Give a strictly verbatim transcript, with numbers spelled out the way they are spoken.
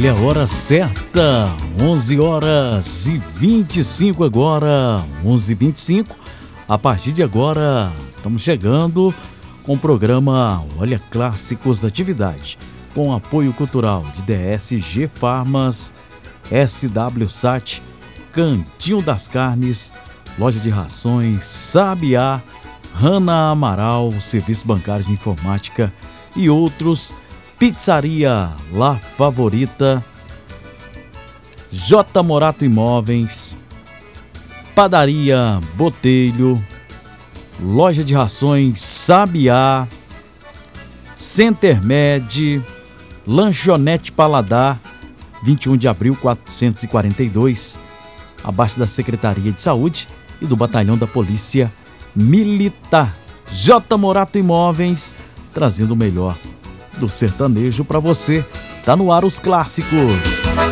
Olha a hora certa, onze horas e vinte e cinco agora, onze e vinte e cinco. A partir de agora, estamos chegando com o programa Olha Clássicos da Atividade, com apoio cultural de D S G Farmas, S W Sat, Cantinho das Carnes, Loja de Rações, Sabiá, Rana Amaral, Serviços Bancários e Informática e outros, Pizzaria La Favorita, J Morato Imóveis, Padaria Botelho, Loja de Rações Sabiá, Centermed, Lanchonete Paladar, vinte e um de abril quatrocentos e quarenta e dois, abaixo da Secretaria de Saúde e do Batalhão da Polícia Militar. J Morato Imóveis, trazendo o melhor do sertanejo para você. Tá no ar os clássicos.